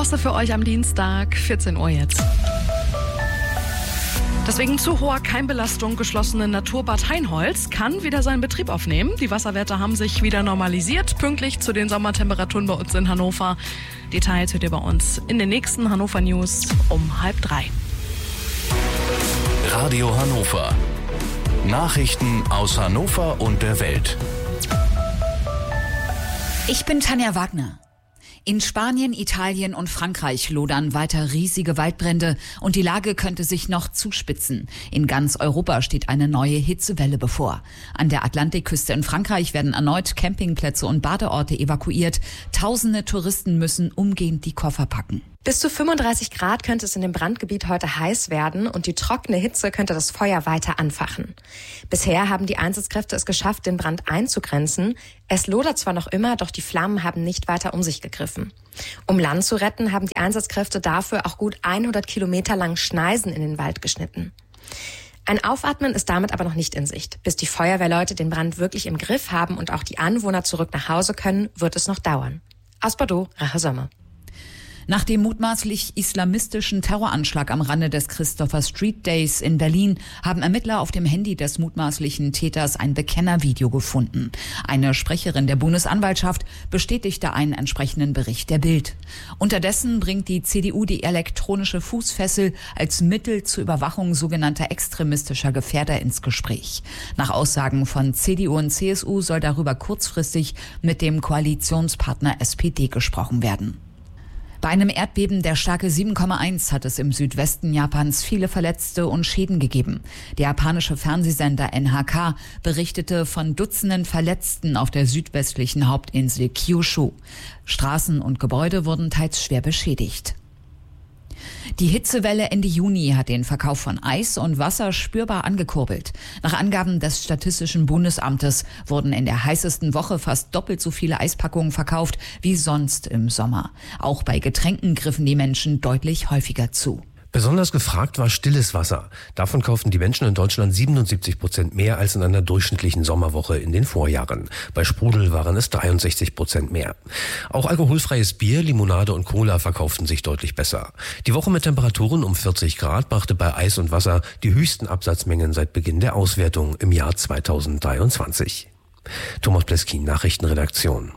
Osse für euch am Dienstag, 14 Uhr jetzt. Das wegen zu hoher Keimbelastung geschlossene Naturbad Hainholz kann wieder seinen Betrieb aufnehmen. Die Wasserwerte haben sich wieder normalisiert, pünktlich zu den Sommertemperaturen bei uns in Hannover. Details hört ihr bei uns in den nächsten Hannover News um 2:30. Radio Hannover. Nachrichten aus Hannover und der Welt. Ich bin Tanja Wagner. In Spanien, Italien und Frankreich lodern weiter riesige Waldbrände und die Lage könnte sich noch zuspitzen. In ganz Europa steht eine neue Hitzewelle bevor. An der Atlantikküste in Frankreich werden erneut Campingplätze und Badeorte evakuiert. Tausende Touristen müssen umgehend die Koffer packen. Bis zu 35 Grad könnte es in dem Brandgebiet heute heiß werden und die trockene Hitze könnte das Feuer weiter anfachen. Bisher haben die Einsatzkräfte es geschafft, den Brand einzugrenzen. Es lodert zwar noch immer, doch die Flammen haben nicht weiter um sich gegriffen. Um Land zu retten, haben die Einsatzkräfte dafür auch gut 100 Kilometer lang Schneisen in den Wald geschnitten. Ein Aufatmen ist damit aber noch nicht in Sicht. Bis die Feuerwehrleute den Brand wirklich im Griff haben und auch die Anwohner zurück nach Hause können, wird es noch dauern. Aus Bordeaux, Rache Sommer. Nach dem mutmaßlich islamistischen Terroranschlag am Rande des Christopher Street Days in Berlin haben Ermittler auf dem Handy des mutmaßlichen Täters ein Bekennervideo gefunden. Eine Sprecherin der Bundesanwaltschaft bestätigte einen entsprechenden Bericht der Bild. Unterdessen bringt die CDU die elektronische Fußfessel als Mittel zur Überwachung sogenannter extremistischer Gefährder ins Gespräch. Nach Aussagen von CDU und CSU soll darüber kurzfristig mit dem Koalitionspartner SPD gesprochen werden. Bei einem Erdbeben der Stärke 7,1 hat es im Südwesten Japans viele Verletzte und Schäden gegeben. Der japanische Fernsehsender NHK berichtete von Dutzenden Verletzten auf der südwestlichen Hauptinsel Kyushu. Straßen und Gebäude wurden teils schwer beschädigt. Die Hitzewelle Ende Juni hat den Verkauf von Eis und Wasser spürbar angekurbelt. Nach Angaben des Statistischen Bundesamtes wurden in der heißesten Woche fast doppelt so viele Eispackungen verkauft wie sonst im Sommer. Auch bei Getränken griffen die Menschen deutlich häufiger zu. Besonders gefragt war stilles Wasser. Davon kauften die Menschen in Deutschland 77% mehr als in einer durchschnittlichen Sommerwoche in den Vorjahren. Bei Sprudel waren es 63% mehr. Auch alkoholfreies Bier, Limonade und Cola verkauften sich deutlich besser. Die Woche mit Temperaturen um 40 Grad brachte bei Eis und Wasser die höchsten Absatzmengen seit Beginn der Auswertung im Jahr 2023. Thomas Pleskin, Nachrichtenredaktion.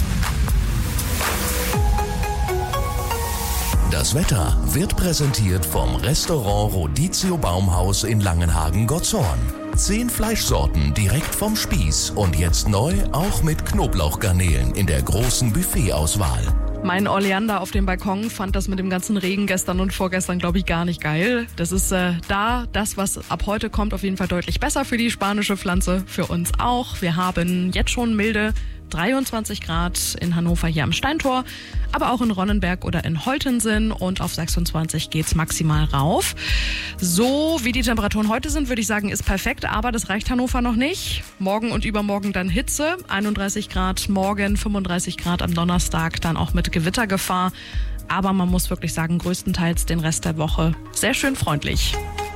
Das Wetter wird präsentiert vom Restaurant Rodizio Baumhaus in Langenhagen-Gottshorn. 10 Fleischsorten direkt vom Spieß und jetzt neu auch mit Knoblauchgarnelen in der großen Buffetauswahl. Mein Oleander auf dem Balkon fand das mit dem ganzen Regen gestern und vorgestern, glaube ich, gar nicht geil. Das ist das, was ab heute kommt, auf jeden Fall deutlich besser für die spanische Pflanze, für uns auch. Wir haben jetzt schon milde 23 Grad in Hannover hier am Steintor, aber auch in Ronnenberg oder in Holtensen und auf 26 geht's maximal rauf. So wie die Temperaturen heute sind, würde ich sagen, ist perfekt, aber das reicht Hannover noch nicht. Morgen und übermorgen dann Hitze, 31 Grad morgen, 35 Grad am Donnerstag, dann auch mit Gewittergefahr. Aber man muss wirklich sagen, größtenteils den Rest der Woche sehr schön freundlich.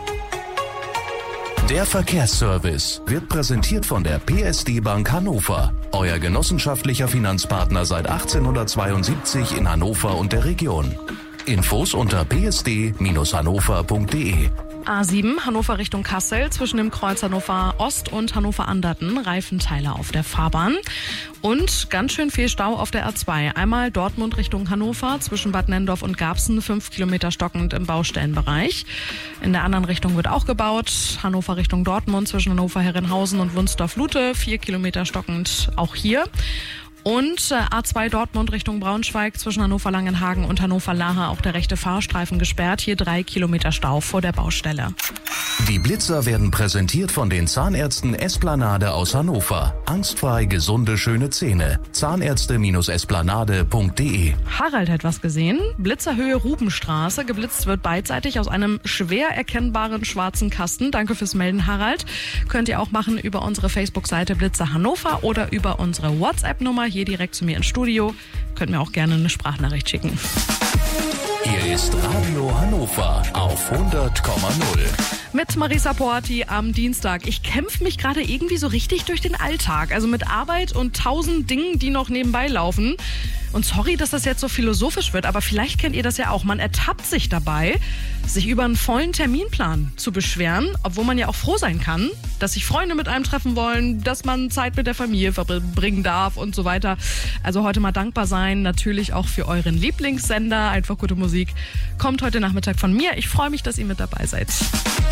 Der Verkehrsservice wird präsentiert von der PSD Bank Hannover, euer genossenschaftlicher Finanzpartner seit 1872 in Hannover und der Region. Infos unter psd-hannover.de. A7 Hannover Richtung Kassel zwischen dem Kreuz Hannover Ost und Hannover Anderten, Reifenteile auf der Fahrbahn und ganz schön viel Stau auf der A2. Einmal Dortmund Richtung Hannover zwischen Bad Nenndorf und Garbsen, 5 Kilometer stockend im Baustellenbereich. In der anderen Richtung wird auch gebaut. Hannover Richtung Dortmund zwischen Hannover Herrenhausen und Wunsdorf-Lute, 4 Kilometer stockend auch hier. Und A2 Dortmund Richtung Braunschweig zwischen Hannover-Langenhagen und Hannover-Lahe auch der rechte Fahrstreifen gesperrt. Hier 3 Kilometer Stau vor der Baustelle. Die Blitzer werden präsentiert von den Zahnärzten Esplanade aus Hannover. Angstfrei gesunde, schöne Zähne. Zahnärzte-esplanade.de. Harald hat was gesehen. Blitzerhöhe Rubenstraße. Geblitzt wird beidseitig aus einem schwer erkennbaren schwarzen Kasten. Danke fürs Melden, Harald. Könnt ihr auch machen über unsere Facebook-Seite Blitzer Hannover oder über unsere WhatsApp-Nummer hier direkt zu mir ins Studio. Könnt mir auch gerne eine Sprachnachricht schicken. Hier ist Radio Hannover auf 100,0. Mit Marisa Porti am Dienstag. Ich kämpfe mich gerade irgendwie so richtig durch den Alltag. Also mit Arbeit und 1000 Dingen, die noch nebenbei laufen. Und sorry, dass das jetzt so philosophisch wird, aber vielleicht kennt ihr das ja auch. Man ertappt sich dabei, sich über einen vollen Terminplan zu beschweren, obwohl man ja auch froh sein kann, dass sich Freunde mit einem treffen wollen, dass man Zeit mit der Familie verbringen darf und so weiter. Also heute mal dankbar sein, natürlich auch für euren Lieblingssender. Einfach gute Musik kommt heute Nachmittag von mir. Ich freue mich, dass ihr mit dabei seid.